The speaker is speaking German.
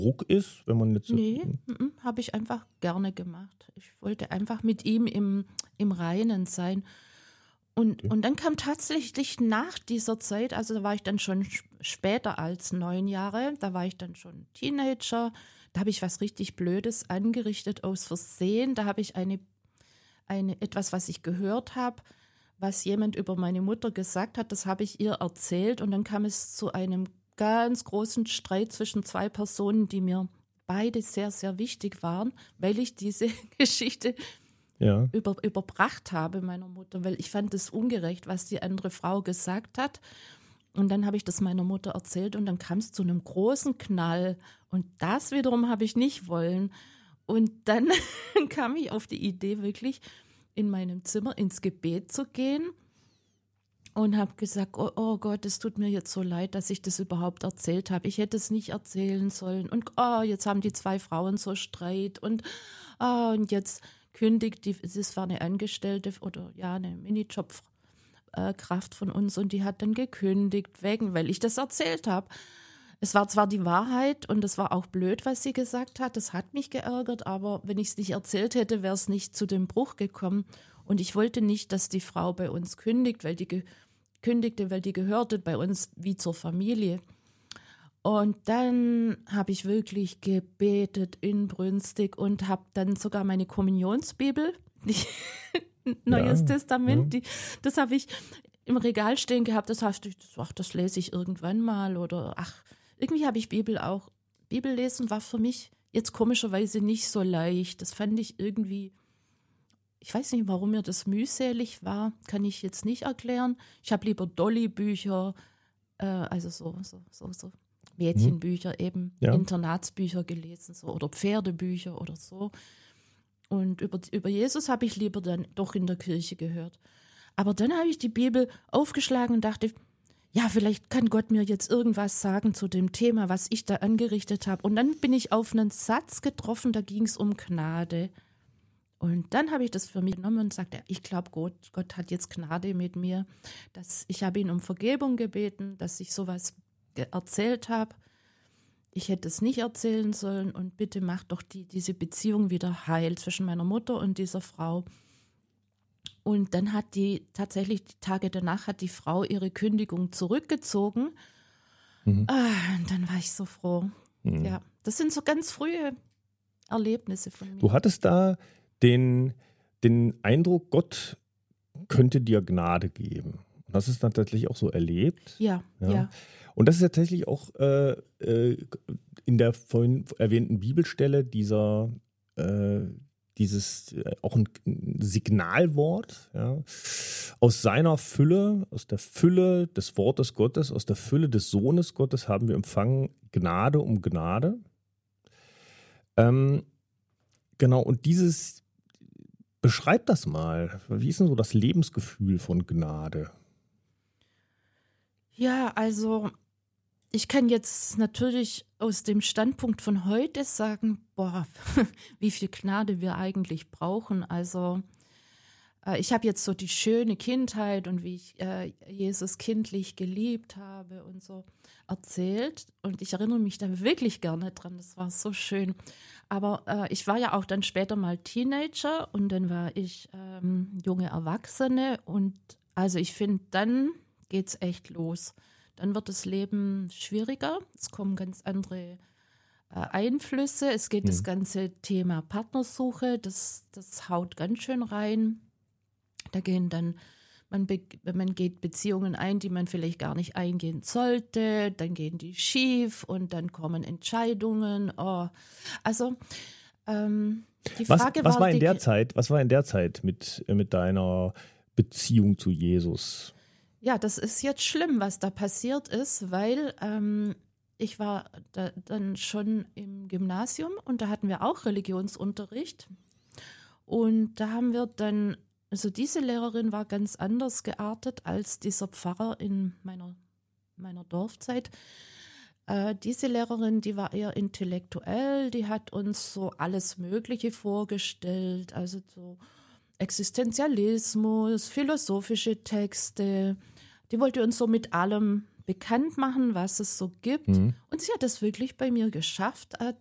Druck ist, wenn man jetzt... Nee, habe ich einfach gerne gemacht. Ich wollte einfach mit ihm im Reinen sein. Und dann kam tatsächlich nach dieser Zeit, also da war ich dann schon später als 9 Jahre, da war ich dann schon Teenager, da habe ich was richtig Blödes angerichtet aus Versehen. Da habe ich etwas, was ich gehört habe, was jemand über meine Mutter gesagt hat, das habe ich ihr erzählt. Und dann kam es zu einem ganz großen Streit zwischen 2 Personen, die mir beide sehr, sehr wichtig waren, weil ich diese Geschichte überbracht habe meiner Mutter, weil ich fand es ungerecht, was die andere Frau gesagt hat. Und dann habe ich das meiner Mutter erzählt und dann kam es zu einem großen Knall. Und das wiederum habe ich nicht wollen. Und dann kam ich auf die Idee, wirklich in meinem Zimmer ins Gebet zu gehen und habe gesagt, oh Gott, es tut mir jetzt so leid, dass ich das überhaupt erzählt habe. Ich hätte es nicht erzählen sollen. Und jetzt haben die 2 Frauen so Streit. Und jetzt kündigt es war eine Angestellte oder eine Minijobkraft von uns und die hat dann gekündigt, weil ich das erzählt habe. Es war zwar die Wahrheit und es war auch blöd, was sie gesagt hat, das hat mich geärgert, aber wenn ich es nicht erzählt hätte, wäre es nicht zu dem Bruch gekommen. Und ich wollte nicht, dass die Frau bei uns kündigte, weil die gehörte bei uns wie zur Familie. Und dann habe ich wirklich gebetet inbrünstig und habe dann sogar meine Kommunionsbibel, Neues Testament, das habe ich im Regal stehen gehabt. Das lese ich irgendwann mal oder irgendwie habe ich Bibellesen war für mich jetzt komischerweise nicht so leicht. Das fand ich irgendwie, ich weiß nicht, warum mir das mühselig war, kann ich jetzt nicht erklären. Ich habe lieber Dolly-Bücher, also so Mädchenbücher eben, Internatsbücher gelesen oder Pferdebücher oder so. Und über Jesus habe ich lieber dann doch in der Kirche gehört. Aber dann habe ich die Bibel aufgeschlagen und dachte, ja, vielleicht kann Gott mir jetzt irgendwas sagen zu dem Thema, was ich da angerichtet habe. Und dann bin ich auf einen Satz getroffen, da ging es um Gnade. Und dann habe ich das für mich genommen und sagte, ich glaube, Gott hat jetzt Gnade mit mir. Ich habe ihn um Vergebung gebeten, dass ich sowas erzählt habe. Ich hätte es nicht erzählen sollen und bitte mach doch diese Beziehung wieder heil zwischen meiner Mutter und dieser Frau. Und dann tatsächlich die Tage danach hat die Frau ihre Kündigung zurückgezogen. Und dann war ich so froh. Ja, das sind so ganz frühe Erlebnisse von mir. Du hattest da den Eindruck, Gott könnte dir Gnade geben. Und das ist dann tatsächlich auch so erlebt. Ja. Und das ist tatsächlich auch in der vorhin erwähnten Bibelstelle dieses auch ein Signalwort, aus seiner Fülle, aus der Fülle des Wortes Gottes, aus der Fülle des Sohnes Gottes haben wir empfangen Gnade um Gnade. Genau, und beschreib das mal. Wie ist denn so das Lebensgefühl von Gnade? Ja, also ich kann jetzt natürlich aus dem Standpunkt von heute sagen, wie viel Gnade wir eigentlich brauchen. Also ich habe jetzt so die schöne Kindheit und wie ich Jesus kindlich geliebt habe und so erzählt. Und ich erinnere mich da wirklich gerne dran, das war so schön. Aber ich war ja auch dann später mal Teenager und dann war ich junge Erwachsene. Und also ich finde, dann geht's echt los. Dann wird das Leben schwieriger, es kommen ganz andere Einflüsse, es geht das ganze Thema Partnersuche, das haut ganz schön rein. Man geht Beziehungen ein, die man vielleicht gar nicht eingehen sollte, dann gehen die schief und dann kommen Entscheidungen. Also die Frage was war in der Zeit mit deiner Beziehung zu Jesus? Ja, das ist jetzt schlimm, was da passiert ist, weil ich war dann schon im Gymnasium und da hatten wir auch Religionsunterricht. Und da haben wir dann, also diese Lehrerin war ganz anders geartet als dieser Pfarrer in meiner Dorfzeit. Diese Lehrerin, die war eher intellektuell, die hat uns so alles Mögliche vorgestellt, also so Existenzialismus, philosophische Texte. Die wollte uns so mit allem bekannt machen, was es so gibt. Und sie hat das wirklich bei mir geschafft,